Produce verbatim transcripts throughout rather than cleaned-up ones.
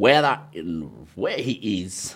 weather in where he is.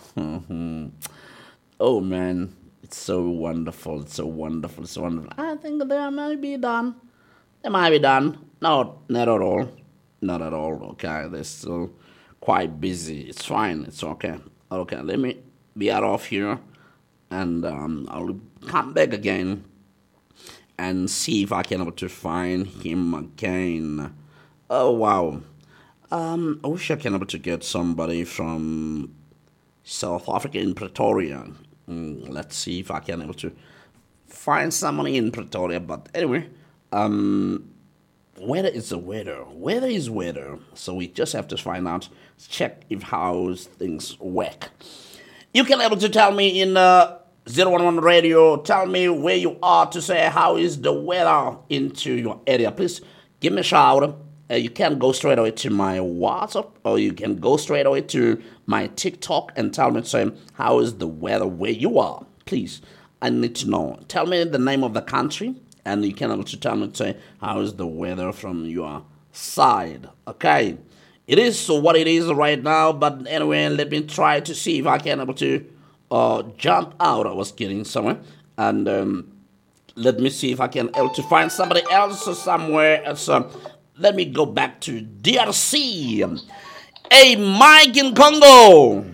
Oh man, it's so wonderful. It's so wonderful. It's so wonderful. I think they might be done. They might be done. No, not at all. Not at all. Okay, they're still quite busy. It's fine. It's okay. Okay, let me be out of here, and um, I'll come back again and see if I can able to find him again. Oh wow. Um, I wish I can able to get somebody from South Africa in Pretoria. Mm, let's see if I can able to find somebody in Pretoria. But anyway, um, weather is the weather. Weather is weather. So we just have to find out, check if how things work. You can able to tell me in uh, zero one one Radio, tell me where you are to say how is the weather into your area. Please give me a shout. Uh, you can go straight away to my WhatsApp, or you can go straight away to my TikTok and tell me, say, how is the weather where you are? Please, I need to know. Tell me the name of the country, and you can also tell me, say, how is the weather from your side? Okay, it is so what it is right now, but anyway, let me try to see if I can able to uh, jump out. I was getting somewhere, and um, let me see if I can able to find somebody else or somewhere else. Uh, Let me go back to D R C. Hey, Mike in Congo.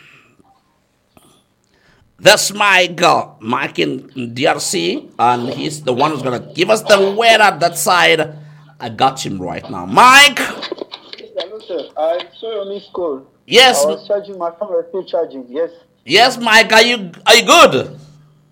That's Mike, uh, Mike in D R C, and he's the one who's going to give us the weather that side. I got him right now. Mike? Hello, sir. I saw your missed call. Yes. I was charging my phone, was still charging, yes. Yes, Mike, are you, are you good?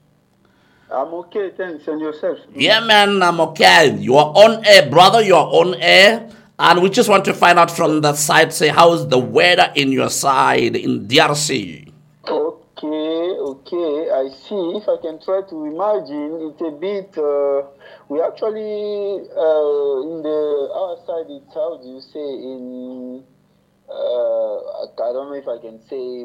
I'm okay, thanks, and yourself? Yeah, man, I'm okay. You are on air, brother. You are on air. And we just want to find out from that side, say, how's the weather in your side in D R C? Okay, okay. I see. If I can try to imagine, it's a bit, uh, we actually, uh, in the, our side, it's, how do you say, in, uh, I don't know if I can say,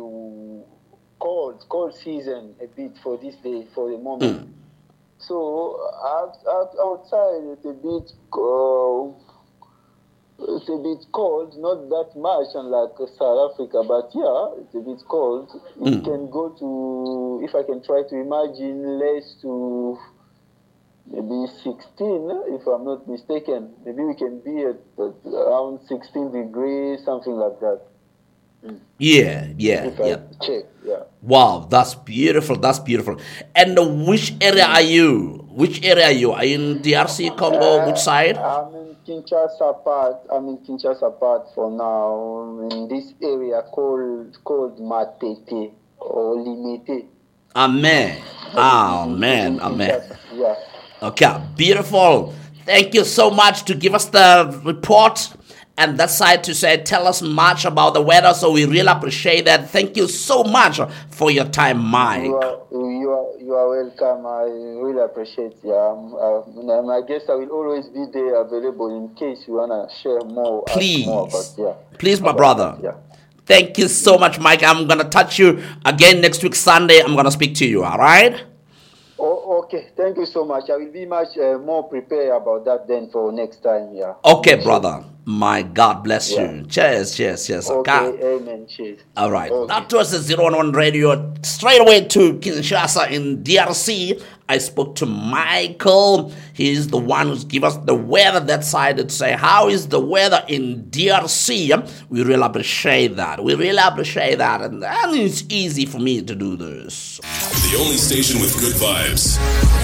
cold, cold season a bit for this day, for the moment. Mm. So out, out, outside it's a bit, uh, it's a bit cold, not that much unlike South Africa, but yeah, it's a bit cold. It mm. can go to, if I can try to imagine, less to maybe sixteen, if I'm not mistaken. Maybe we can be at, at around sixteen degrees, something like that. Mm. Yeah, yeah, if yeah. I check, yeah. Wow, that's beautiful. That's beautiful. And uh, which area are you? Which area are you? Are you in D R C Congo? Uh, which side? I'm in Kinshasa part. I'm in Kinshasa part for now. In this area called called Matete or Limete. Amen. Amen. Amen. Yeah. Okay, beautiful. Thank you so much to give us the report. And that side to say, tell us much about the weather, so we really appreciate that. Thank you so much for your time, Mike. You are, you are, you are welcome. I really appreciate it. Um, uh, I guess I will always be there available in case you want to share more. Please. More about, yeah, Please, my about brother. That, yeah. Thank you so much, Mike. I'm going to touch you again next week, Sunday. I'm going to speak to you, all right? Oh, okay. Thank you so much. I will be much uh, more prepared about that then for next time, yeah. Okay, brother. My God bless yeah. you. Cheers, cheers, cheers. Okay, okay. amen. Cheers. All right. Okay. That was the zero one one Radio. Straight away to Kinshasa in D R C. I spoke to Michael. He's the one who's give us the weather that side to say, how is the weather in D R C? We really appreciate that. We really appreciate that. And, and it's easy for me to do this. The only station with good vibes.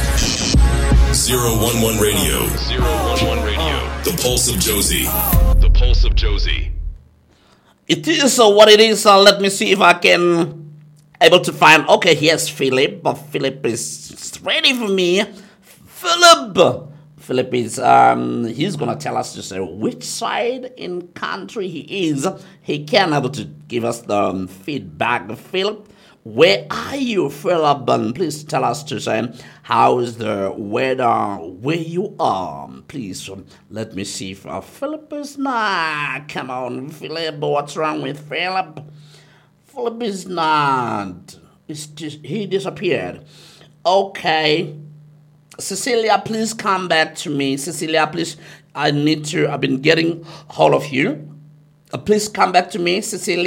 zero one one Radio. zero one one Radio. The Pulse of Josie. The Pulse of Josie. It is uh, what it is. Uh, let me see if I can able to find. Okay, here's Philip. But Philip is ready for me. Philip. Philip is, um, he's going to tell us to say which side in country he is. He can able to give us the um, feedback. Philip, where are you, Philip? And please tell us to say, how is the weather where you are? Please, um, let me see if uh, Philip is not. Come on, Philip, what's wrong with Philip? Philip is not. It's just, he disappeared. Okay. Cecilia, please come back to me. Cecilia, please, I need to, I've been getting hold of you. Uh, please come back to me, Cecilia.